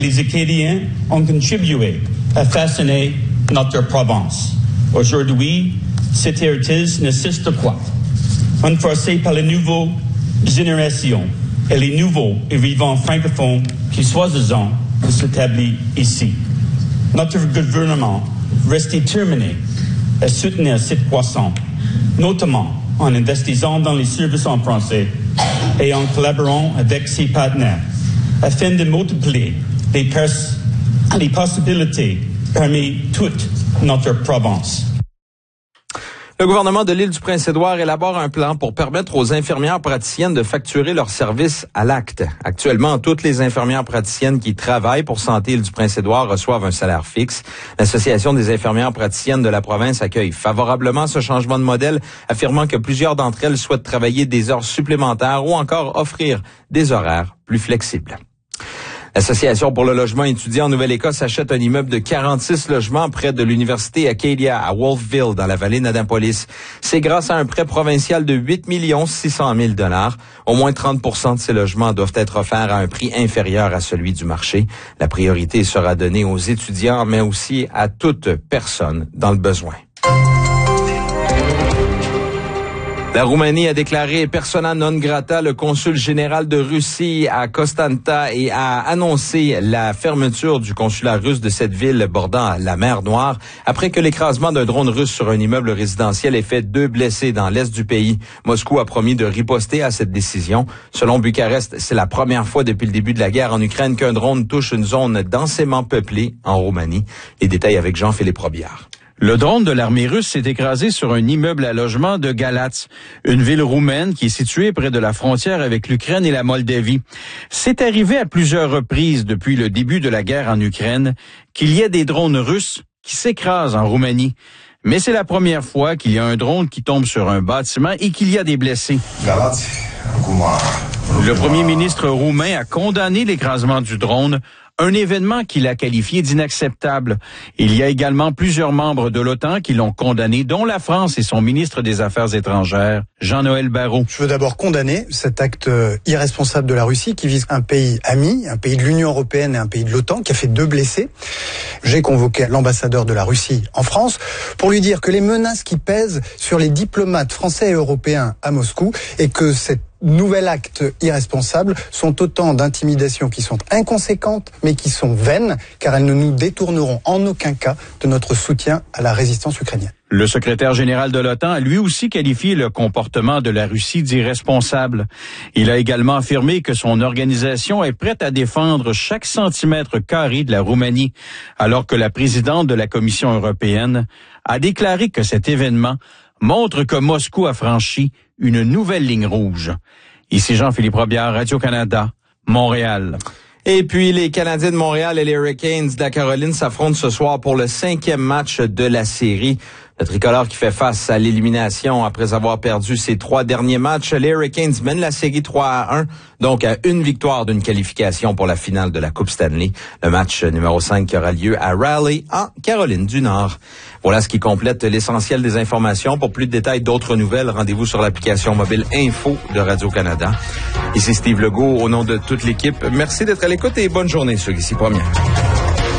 Les Acadiens ont contribué à façonner notre province. Aujourd'hui, cet héritage nécessite quoi? Renforcé par les nouvelles générations et les nouveaux arrivants francophones qui choisissent de s'établir ici. Notre gouvernement reste déterminé à soutenir cette croissance, notamment en investissant dans les services en français et en collaborant avec ses partenaires, afin de multiplier les possibilités parmi toute notre province. Le gouvernement de l'île du Prince-Édouard élabore un plan pour permettre aux infirmières praticiennes de facturer leurs services à l'acte. Actuellement, toutes les infirmières praticiennes qui travaillent pour Santé Île du Prince-Édouard reçoivent un salaire fixe. L'Association des infirmières praticiennes de la province accueille favorablement ce changement de modèle, affirmant que plusieurs d'entre elles souhaitent travailler des heures supplémentaires ou encore offrir des horaires plus flexibles. L'Association pour le logement étudiant en Nouvelle-Écosse achète un immeuble de 46 logements près de l'Université Acadia à Wolfville, dans la vallée d'Annapolis. C'est grâce à un prêt provincial de 8 600 000 $. Au moins 30% de ces logements doivent être offerts à un prix inférieur à celui du marché. La priorité sera donnée aux étudiants, mais aussi à toute personne dans le besoin. La Roumanie a déclaré persona non grata le consul général de Russie à Constanta et a annoncé la fermeture du consulat russe de cette ville bordant la mer Noire après que l'écrasement d'un drone russe sur un immeuble résidentiel ait fait 2 blessés dans l'est du pays. Moscou a promis de riposter à cette décision. Selon Bucarest, c'est la première fois depuis le début de la guerre en Ukraine qu'un drone touche une zone densément peuplée en Roumanie. Les détails avec Jean-Philippe Robillard. Le drone de l'armée russe s'est écrasé sur un immeuble à logement de Galatz, une ville roumaine qui est située près de la frontière avec l'Ukraine et la Moldavie. C'est arrivé à plusieurs reprises depuis le début de la guerre en Ukraine qu'il y ait des drones russes qui s'écrasent en Roumanie. Mais c'est la première fois qu'il y a un drone qui tombe sur un bâtiment et qu'il y a des blessés. Le premier ministre roumain a condamné l'écrasement du drone, un événement qu'il a qualifié d'inacceptable. Il y a également plusieurs membres de l'OTAN qui l'ont condamné, dont la France et son ministre des Affaires étrangères, Jean-Noël Barrot. Je veux d'abord condamner cet acte irresponsable de la Russie qui vise un pays ami, un pays de l'Union européenne et un pays de l'OTAN qui a fait 2 blessés. J'ai convoqué l'ambassadeur de la Russie en France pour lui dire que les menaces qui pèsent sur les diplomates français et européens à Moscou et que cet nouvel acte irresponsable sont autant d'intimidations qui sont inconséquentes mais qui sont vaines car elles ne nous détourneront en aucun cas de notre soutien à la résistance ukrainienne. Le secrétaire général de l'OTAN a lui aussi qualifié le comportement de la Russie d'irresponsable. Il a également affirmé que son organisation est prête à défendre chaque centimètre carré de la Roumanie, alors que la présidente de la Commission européenne a déclaré que cet événement montre que Moscou a franchi une nouvelle ligne rouge. Ici Jean-Philippe Robillard, Radio-Canada, Montréal. Et puis, les Canadiens de Montréal et les Hurricanes de la Caroline s'affrontent ce soir pour le 5e match de la série. Le tricolore qui fait face à l'élimination après avoir perdu ses 3 derniers matchs. Les Hurricanes mènent la série 3-1, donc à une victoire d'une qualification pour la finale de la Coupe Stanley. Le match numéro 5 qui aura lieu à Raleigh, en Caroline du Nord. Voilà ce qui complète l'essentiel des informations. Pour plus de détails, d'autres nouvelles, rendez-vous sur l'application mobile Info de Radio-Canada. Ici Steve Legault, au nom de toute l'équipe. Merci d'être à l'écoute et bonne journée sur Ici Première.